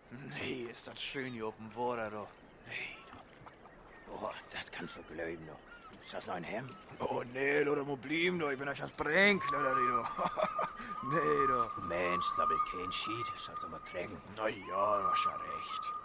Nee, ist das schön hier oben Water, da. Nee, Oh, das kannst du glauben, no. Ist das noch ein Hemd? Oh, nee, da muss bleiben, da. Ich bin euch das Brink, da, da. Nee, da. Mensch, sabbelt kein Schied. Schaut's mal trägen. Na ja, du hast ja recht.